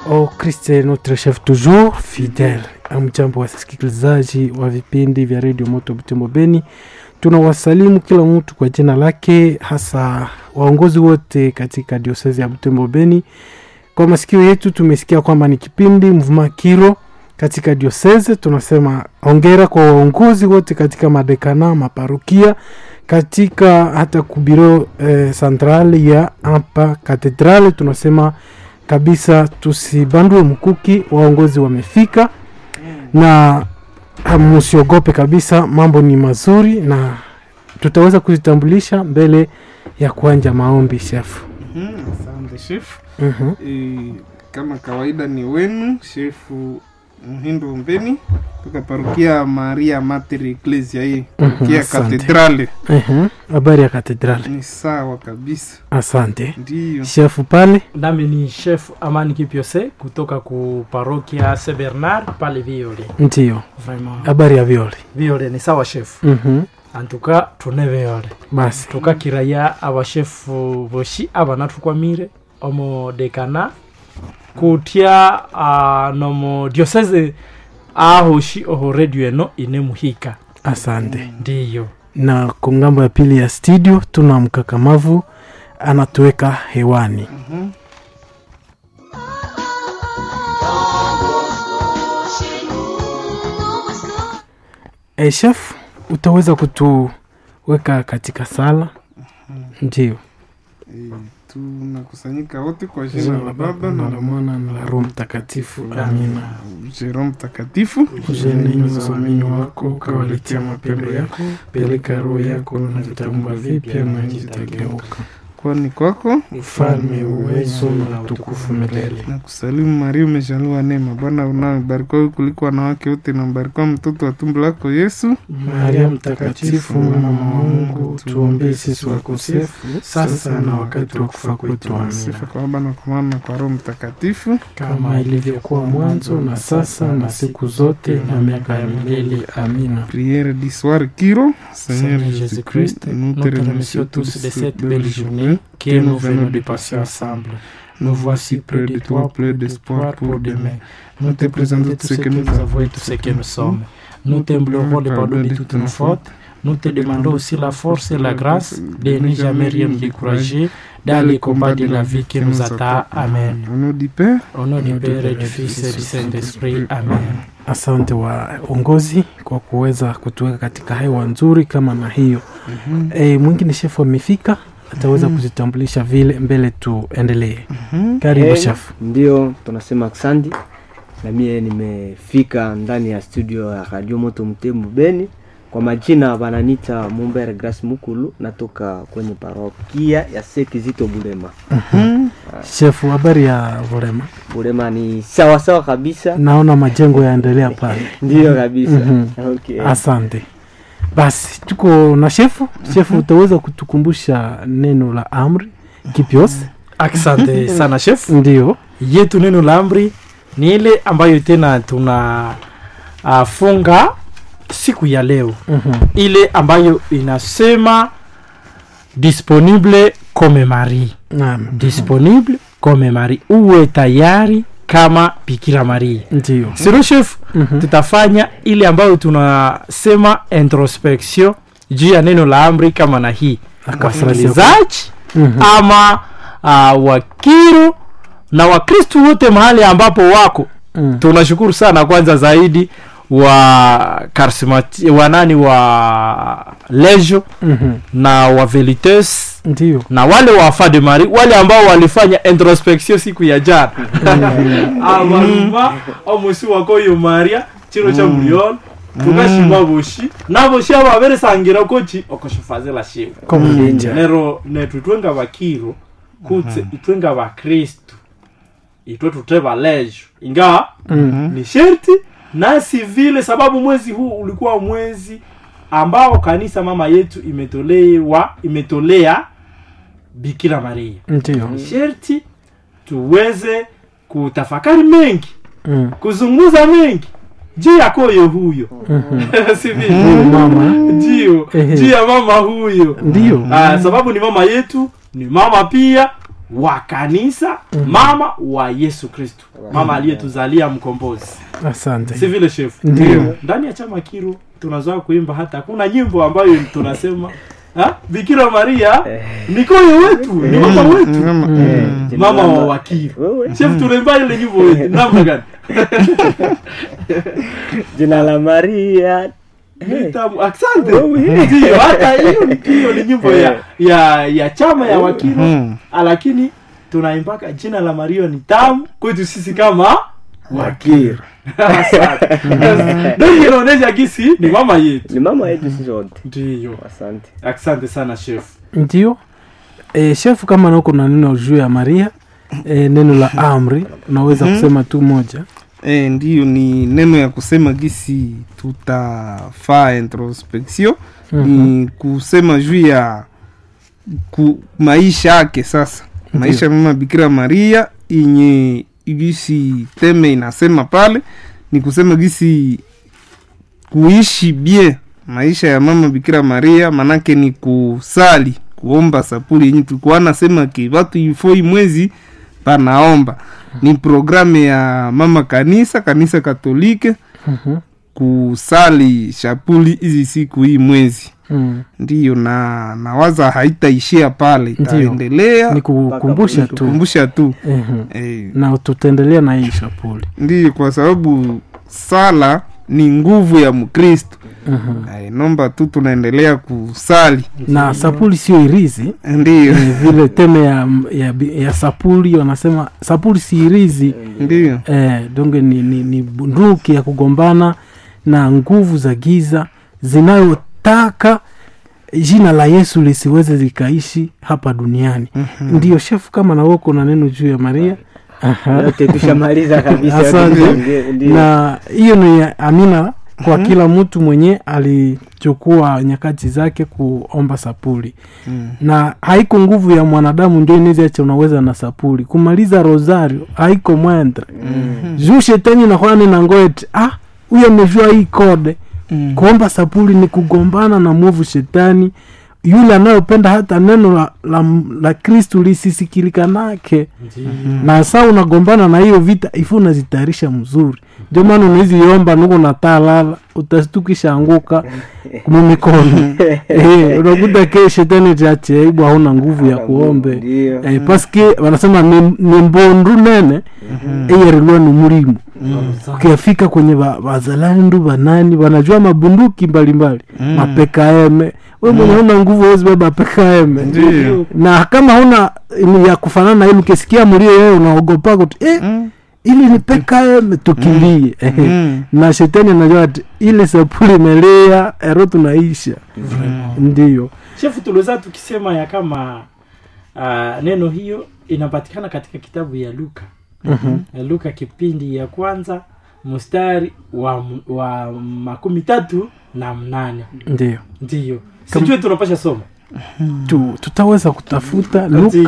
Oh Christ est notre chef toujours fidèle. Amjambo wasikilizaji wa vipindi vya Radio Moto Butembo Beni. Tunawasalimu kila mtu kwa jina lake, hasa waongozi wote katika diocese ya Butembo Beni. Kwa masikio yetu tumesikia kwamba ni kipindi Mouvement Kiro katika diocese. Tunasema hongera kwa waongozi wote katika madekana, maparokia, katika hata kubiro centrale ya hapa katedrale. Tunasema kabisa tusibandwe mkuki, waongozi wamefika na msiogope kabisa, mambo ni mazuri na tutaweza kuzitambulisha mbele ya kuanza maombi. Chef. Asante chef. Kama kawaida ni wenu chef Muhindo Mbeni kutoka parokia Maria Mater Ecclesia hii ya katedrale. Habari ya katedrale? Ni sawa kabisa. Asante. Ndio. Chef pale? Nami ni chef Amani Kipiose kutoka ku parokia Saint Bernard pale Viole. Ndio. Vraiment. Habari ya Viole? Viole ni sawa chef. En tout cas tune Viole. Basi. Tuka kiraya aba chef boshi abana tukwamire omo dekana kutia nomo diocese ahoshi oho radio eno inemuhika. Asante. Ndiyo. Na kungambo ya pili ya studio tuna mkakamavu anatuweka hewani. Chef, utaweza kutuweka katika sala? Ndio. Tunakusanyika wote kwa jina la Baba na la Mwana na la Roho Mtakatifu. Amina. Roho Mtakatifu, ujeni mzamini wako, ukawaletea mapendo yako, peleka roho yako na vitaumba vipya na nchi itageuka. Kwani kwako ufalme, uwezo na utukufu milele. Na kusalimu Maria, umejaliwa neema, Bwana unawe, mbarikiwa kuliko wanawake wote na mbarikiwa mtoto wa tumbo lako Yesu. Maria mtakatifu, mama wa Mungu, tuombee sisi wakosefu, sasa na wakati wa kufa kwetu. Amina. Sifa kwa Baba na kwa Mwana na kwa Roho Mtakatifu, kama ilivyokuwa mwanzo na sasa na siku zote na miaka ya milele. Amina. Prière du soir Kiro. Seigneur Jésus-Christ, nous te remercions tous de cette belle journée que nous venons de passer ensemble. Nous voici près de toi, plein d'espoir pour demain. Nous te présentons tout ce que nous avons et tout ce que nous sommes. Nous t'implorons le pardon de toutes nos fautes. Nous te demandons aussi la force et la grâce de ne jamais rien décourager dans les combats de la vie qui nous attend. Amen. Au nom du Père, au nom du Père et du Fils et du Saint-Esprit. Amen. Asante waongozi kwa kuweza kutuweka katika hewa nzuri kama na hiyo. Mwingine chef amefika, ataweza kuzitambulisha vile mbele tuendelee. Karibu chef. Ndio tunasema asante. Na mimi nimefika ndani ya studio ya Radio Moto Butembo Beni. Kwa majina bananita Mumbere Grace Mukulu, natoka kwenye parokia ya Sekizito Bulema. Chef, habari ya Bulema? Bulema ni sawa sawa kabisa. Naona majengo yaendelea pale. Ndio kabisa. Okay. Asante. Basi tuko na chef. Chef, utaweza kutukumbusha neno la amri Kipiose? Asante sana chef. Ndio. Yetu neno la amri ni ile ambayo tena tuna funga siku ya leo. Ile ambayo inasema disponible comme Marie. Disponible comme Marie. Uwe tayari kama Bikira Maria. Ndio. Sio chef, tutafanya ile ambayo tunasema introspection juu ya neno la amri kama na hii. Wasikilizaji ama Wakiro na Wakristo wote mahali ambapo wako. Tunashukuru sana kwanza zaidi wa karismati wanani wa Lejo na wa Veritas, ndio, na wale wa Fade Marie, wale ambao walifanya introspection siku ya jana. Amaruma omusi wako yo Maria chiro cha Murion tukashima boshi na boshi ababere sangira kochi okoshifazela shiwe komunja nero netutwenga bakiro kutse itwenga ba Kristo itwe tuteba Lejo inga ni sherti nasi vile, sababu mwezi huu ulikuwa mwezi ambao kanisa mama yetu imetolea Bikira Maria. Ndio. Sherti tuweze kutafakari mengi, kuzungumza mengi juu ya koyo huyo. Si vile mama juu ya mama huyo. Ndio. Sababu ni mama yetu, ni mama pia wa kanisa, mama wa Yesu Kristo, mama aliyetuzalia mkombozi. Asante. Si vile chef? Ndio. Ndani ya chama Kiru tunazoea kuimba, hata kuna nyimbo ambayo tunasema Bikira Maria ni koyo wetu, ni mama wetu, mama wa Wakiru. Chef, tunaimba ile nyimbo wetu namna gani? Jina la Maria Nitamu, asante. Ndio, hata hiyo ni nyimbo ya chama ya Wakiru, lakini tunaimbaka jina la Maria ni tamu kwetu sisi kama Wakiru. Ndio inaonyesha gisi ni mama yetu. Ni mama yetu sisi wote. Ndio. Asante. Asante sana chef. Ndio. Chef, kama nako na neno juu ya Maria, neno la amri unaweza kusema tu moja? Ndio, ni neno ya kusema gisi tutafaa introspection, ni kusema juu ya maisha yake. Sasa maisha mama Bikira Maria yenye gisi teme inasema pale, ni kusema gisi kuishi bien maisha ya mama Bikira Maria, manake ni kusali, kuomba sapuli yenye tulikuwa nasema ki watu ifoi mwezi panaomba. Ni programu ya mama kanisa Katolike, kusali shapuli hizi siku hii mwezi. Ndiyo, na waza haitaishia pale, itaendelea. Ni kukumbusha tu. Na tutaendelea na hii shapuli. Ndiyo, kwa sababu sala ni nguvu ya Mkristo. Nomba tu tunaendelea kusali. Na sapuli sio irizi. Ndiyo. Vile teme ya sapuli wanasema sapuli si irizi. Ndiyo. Donge ni bunduki ya kugombana na nguvu za giza zinayotaka jina la Yesu lisiweze zikaishi hapa duniani. Ndiyo chef, kama na wako na neno juu ya Maria. Yote tushamaliza kabisa. Asante. Na hiyo ni amina kwa kila mtu mwenye alichukua nyakati zake kuomba sapuli. Na haiko nguvu ya mwanadamu ndio inaweza acha unaweza na sapuli kumaliza rosario, haiko mwendre. Juu shetani na kwani na ngoet huyo amejua hii kode. Kuomba sapuli ni kugombana na mwovu shetani, yule anayopenda hata neno la Kristo lisisikilikanake. Na sasa unagombana na hiyo vita, ifu unazitayarisha mzuri. Ndio maana unaziomba nuko na talala, utastukisha anguka kwa mikono. Unakuta ke shetani chache ibu hauna nguvu ya kuombe. Paske wanasema ni mbondu nene eyerelwa ni murimu. Ukifika kwenye wazalendo banani wanajua mabunduki mbalimbali, mapekaeme. Wewe mwenye una nguvu wewe baba pekaeme. Na kama huna ya kufanana na ile ukisikia mlio wewe unaogopa ili ni pekaeme tukimbie. Na shetani anajua ile sapuli melea ero tunaisha. Ndio. Chef, tuliweza tukisema ya kama neno hiyo inapatikana katika kitabu ya Luka. Luka kipindi ya kwanza mstari wa 38. Ndio. Ndio. Sijui tunapasha soma. Tutaweza kutafuta Luka